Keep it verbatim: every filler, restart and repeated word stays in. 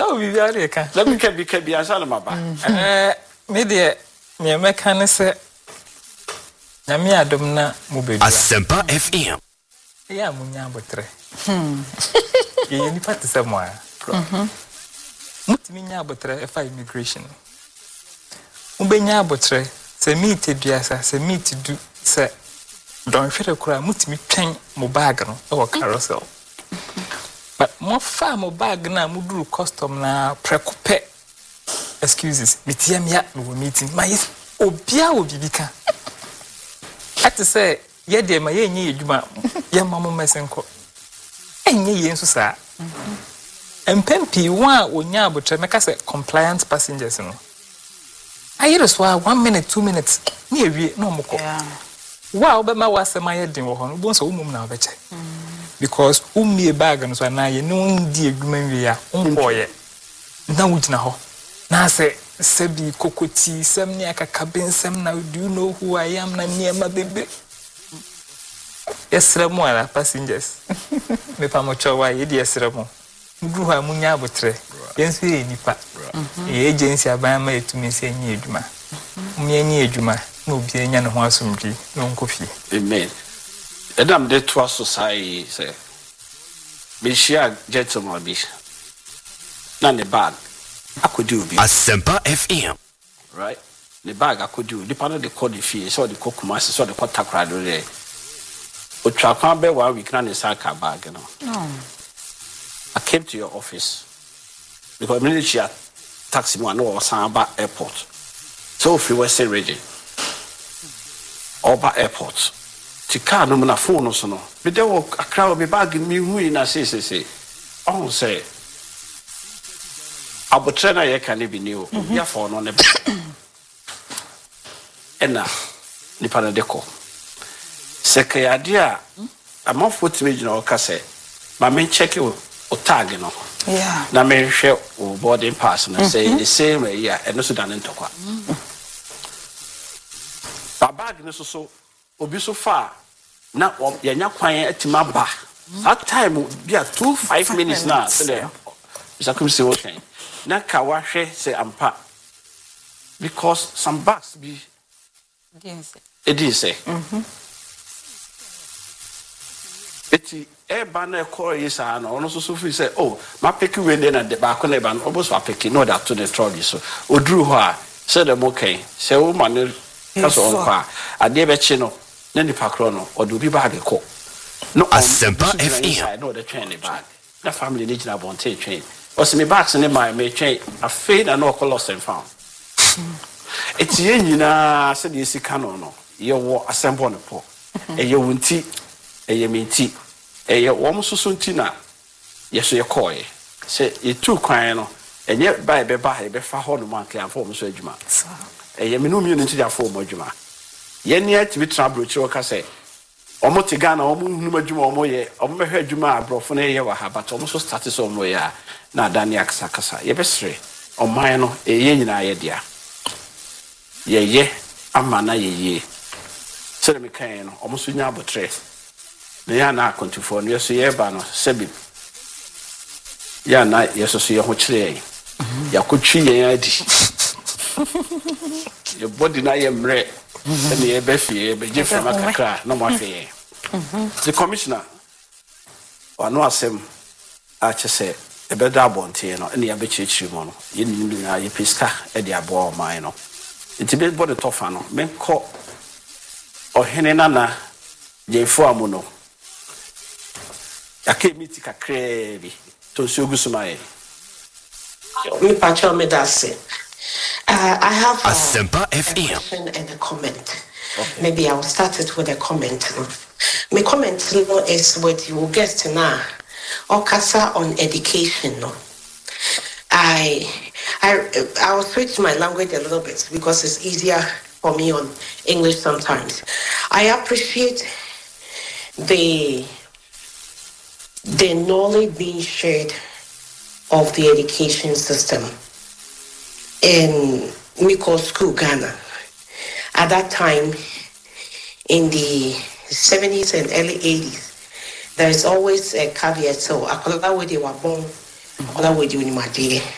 Oh, we are there. Let me be can be as Alamaba. Eh, media, me a mechanic. Namia domna mubedu. Asempa F M. Ya munya botre. Hmm. Ye ni pati semwa. Mhm. Mutimi nya botre efa immigration. Ubenya botre se meet duasa se meet du se don hwere kura mutimi twen mo bag no e wo carousel. But mo fa mo bag na muduru custom na prekope. Excuses. Mitiam ya no meeting. My obia obibika. Ati say ye de ma ye nyi edwuma ye mamo mesenko enye ye nso saa empempi wa onya abotre meka say compliant passengers no ayiro so one minute two minutes ni ewie no moko wa obema wasema ye din wo ho no bo so umum na obeche because umie bag no so na ye no ndi edwuma wie ya unkoye na wugina ho na say Sebi kokoti sem ni akakaben sem na do you know who I am na niema bebe Yesremo ala passengers me pa mo chowa ye di yesremo ndu ha munya abotre yenso ye nipa ye agency aban ma etumi se enyi edwuma mu enyi edwuma na obi enya ne ho asomdwi no nkofie amen edam de to society say me share gentleman bi na ne bag akodu bi Asempa F M right the bag akodu the panel the code fee so the kokuma so the kotakra do there o twa kan be one week na ne saka bag no no I came to your office because military taxi man no Samba airport so if you were say ready Oba airport ti car no na phone no so no me dey wo akra be bag mi hu na say say say on say abotre na ye kan bi ni o ya for no ne ena ni pa na deko sekayade a amafo timi gina o ka say ma me check o tag no yeah na me hwe o boarding pass na say the same way ya eno so dan ntokwa ba bag no so so obi so fa na ya nya kwan atima ba that time bia two five minutes na say is akum say okay na ka wa hwe say ampa because some bags be yes it is say mhm eti e ba na ko yisa na ono so so fi say oh ma pick we na de ba ko na ba no obo so pick no that to the trolley so oduru ho a say dem okay say wo ma no kaso onko a ade be chi no na ni pakro no odo bi bag ko no Asempa F M no the train bag na family need na bonte train o se me bags ne my me train a fade na no call lost and found eti ye nyina se de sika no no ye wo asembo no po e ye wunti e ye minti e ye wo mususu nti na ye so ye koye se ye tu kwan no enye ba be ba e be fa ho no man kan fo mo so adwuma e ye me no mi no nti da fo mo adwuma ye ne ati bi tra brochi o ka se omo ti Ghana omo hunu adwuma omo ye omo be hwa adwuma abrofo na ye wa ha but omo so start so omo ye na dani akasa kasa ye be sere oman no e ye nyina ye dia ye ye amana ye ye sere me kan no omo so nya abotre na ya na kontifo no ye so ye ba no sebi ya na ye so so ye ho kire ya kotwi ye adi ye body na ye mre and ye be fie be je from akakra no mo afie the commissioner wa no asem a chese e be da bonte no ne ya be chichiri mo no ye ni na ye piska e de abo o man no it be body tofa no me ko ohene na na je fu amu no akemiti kakra bi to si ogusumaye me pacho me dase. Uh, I have uh, Asempa F M a question and a comment. Okay. Maybe I'll start it with a comment. My comment is what you will get now. Okasa on education. No, I, I, I will switch my language a little bit because it's easier for me on English sometimes. I appreciate the the knowledge being shared of the education system in Miko School, Ghana. At that time, in the seventies and early eighties, there is always a caveat. So, I call that way they were born, I call that way they were